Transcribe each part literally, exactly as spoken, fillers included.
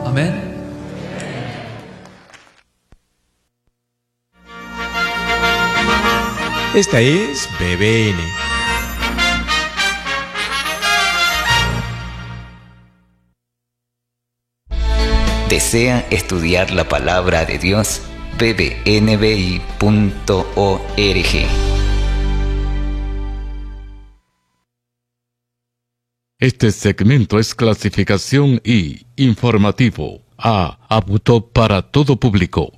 Amén. Esta es B B N. ¿Desea estudiar la palabra de Dios? b b n b i punto org. Este segmento es clasificación I, informativo, A, apto para todo público.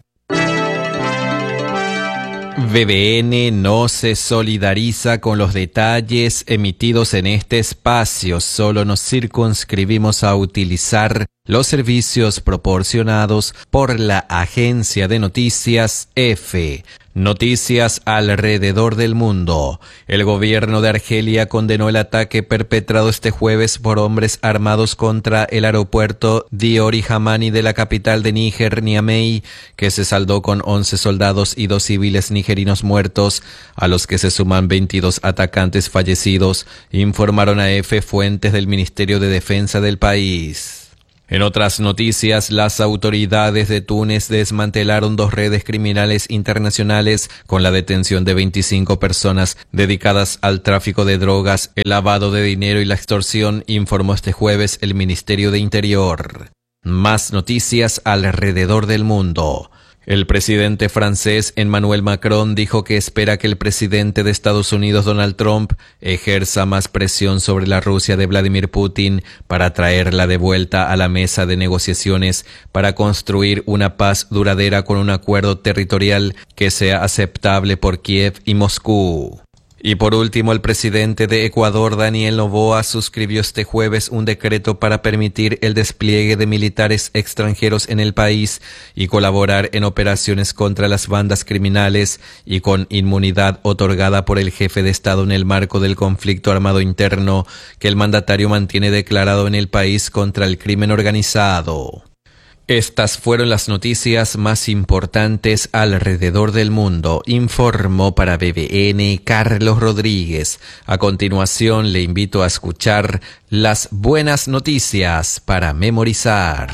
B B N no se solidariza con los detalles emitidos en este espacio, solo nos circunscribimos a utilizar los servicios proporcionados por la agencia de noticias EFE. Noticias alrededor del mundo. El gobierno de Argelia condenó el ataque perpetrado este jueves por hombres armados contra el aeropuerto Diori Hamani de la capital de Níger, Niamey, que se saldó con once soldados y dos civiles nigerinos muertos, a los que se suman veintidós atacantes fallecidos, informaron a EFE fuentes del Ministerio de Defensa del país. En otras noticias, las autoridades de Túnez desmantelaron dos redes criminales internacionales con la detención de veinticinco personas dedicadas al tráfico de drogas, el lavado de dinero y la extorsión, informó este jueves el Ministerio de Interior. Más noticias alrededor del mundo. El presidente francés Emmanuel Macron dijo que espera que el presidente de Estados Unidos Donald Trump ejerza más presión sobre la Rusia de Vladimir Putin para traerla de vuelta a la mesa de negociaciones para construir una paz duradera con un acuerdo territorial que sea aceptable por Kiev y Moscú. Y por último, el presidente de Ecuador, Daniel Noboa, suscribió este jueves un decreto para permitir el despliegue de militares extranjeros en el país y colaborar en operaciones contra las bandas criminales, y con inmunidad otorgada por el jefe de Estado en el marco del conflicto armado interno que el mandatario mantiene declarado en el país contra el crimen organizado. Estas fueron las noticias más importantes alrededor del mundo, informó para B B N Carlos Rodríguez. A continuación le invito a escuchar las buenas noticias para memorizar.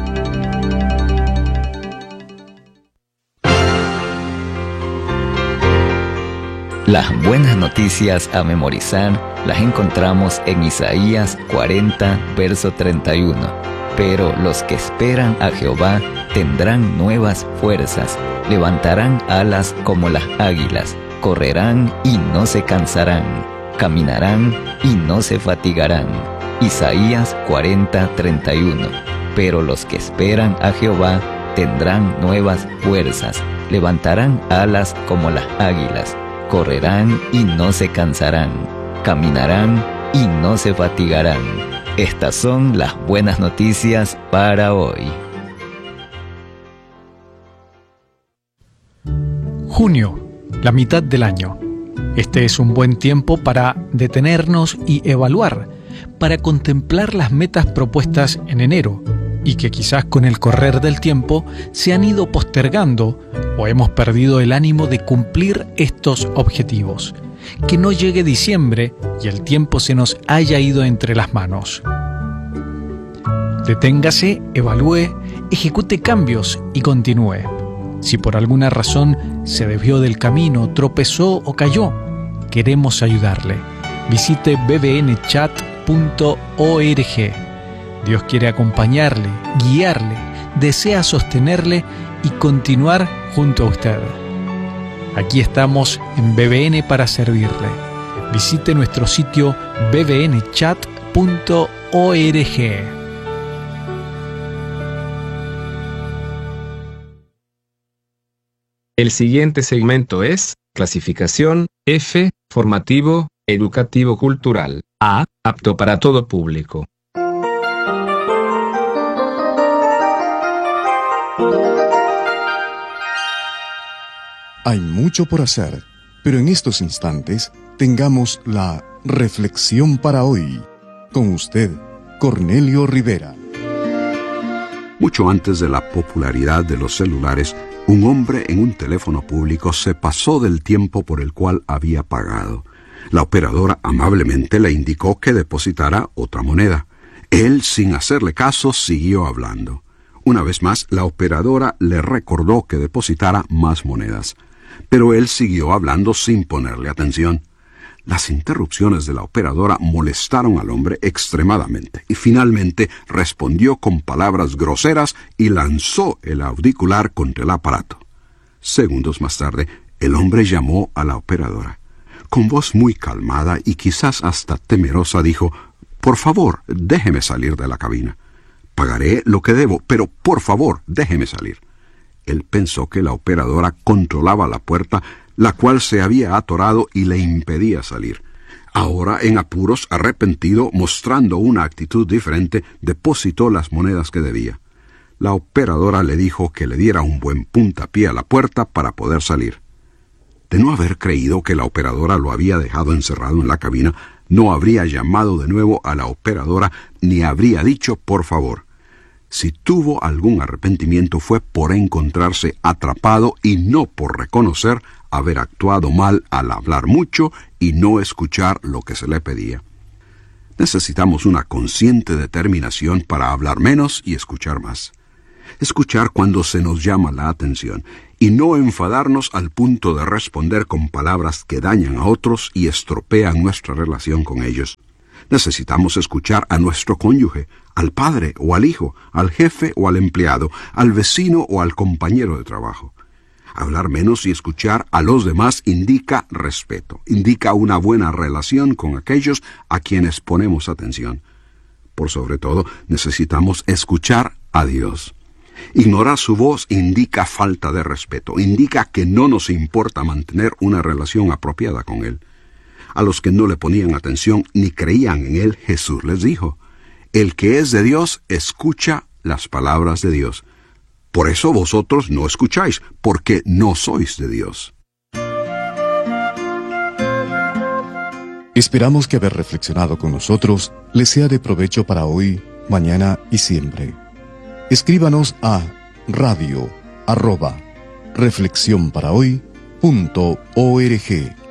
Las buenas noticias a memorizar las encontramos en Isaías cuarenta, verso treinta y uno. Pero los que esperan a Jehová tendrán nuevas fuerzas, levantarán alas como las águilas, correrán y no se cansarán, caminarán y no se fatigarán. Isaías cuarenta, treinta y uno. Pero los que esperan a Jehová tendrán nuevas fuerzas, levantarán alas como las águilas, correrán y no se cansarán, caminarán y no se fatigarán. Estas son las buenas noticias para hoy. Junio, la mitad del año. Este es un buen tiempo para detenernos y evaluar, para contemplar las metas propuestas en enero y que quizás con el correr del tiempo se han ido postergando o hemos perdido el ánimo de cumplir estos objetivos. Que no llegue diciembre y el tiempo se nos haya ido entre las manos. Deténgase, evalúe, ejecute cambios y continúe. Si por alguna razón se desvió del camino, tropezó o cayó, queremos ayudarle. Visite b b n chat punto org. Dios quiere acompañarle, guiarle, desea sostenerle y continuar junto a usted. Aquí estamos en B B N para servirle. Visite nuestro sitio b b n chat punto org. El siguiente segmento es clasificación F, formativo, educativo cultural. A, apto para todo público. Hay mucho por hacer, pero en estos instantes tengamos la reflexión para hoy. Con usted, Cornelio Rivera. Mucho antes de la popularidad de los celulares, un hombre en un teléfono público se pasó del tiempo por el cual había pagado. La operadora amablemente le indicó que depositara otra moneda. Él, sin hacerle caso, siguió hablando. Una vez más, la operadora le recordó que depositara más monedas, pero él siguió hablando sin ponerle atención. Las interrupciones de la operadora molestaron al hombre extremadamente, y finalmente respondió con palabras groseras y lanzó el auricular contra el aparato. Segundos más tarde, el hombre llamó a la operadora. Con voz muy calmada y quizás hasta temerosa dijo: «Por favor, déjeme salir de la cabina. Pagaré lo que debo, pero por favor, déjeme salir». Él pensó que la operadora controlaba la puerta, la cual se había atorado y le impedía salir. Ahora, en apuros, arrepentido, mostrando una actitud diferente, depositó las monedas que debía. La operadora le dijo que le diera un buen puntapié a la puerta para poder salir. De no haber creído que la operadora lo había dejado encerrado en la cabina, no habría llamado de nuevo a la operadora ni habría dicho por favor. Si tuvo algún arrepentimiento fue por encontrarse atrapado y no por reconocer haber actuado mal al hablar mucho y no escuchar lo que se le pedía. Necesitamos una consciente determinación para hablar menos y escuchar más. Escuchar cuando se nos llama la atención y no enfadarnos al punto de responder con palabras que dañan a otros y estropean nuestra relación con ellos. Necesitamos escuchar a nuestro cónyuge, al padre o al hijo, al jefe o al empleado, al vecino o al compañero de trabajo. Hablar menos y escuchar a los demás indica respeto, indica una buena relación con aquellos a quienes ponemos atención. Por sobre todo, necesitamos escuchar a Dios. Ignorar su voz indica falta de respeto, indica que no nos importa mantener una relación apropiada con Él. A los que no le ponían atención ni creían en Él, Jesús les dijo: «El que es de Dios, escucha las palabras de Dios. Por eso vosotros no escucháis, porque no sois de Dios». Esperamos que haber reflexionado con nosotros les sea de provecho para hoy, mañana y siempre. Escríbanos a radio arroba reflexión para hoy punto org.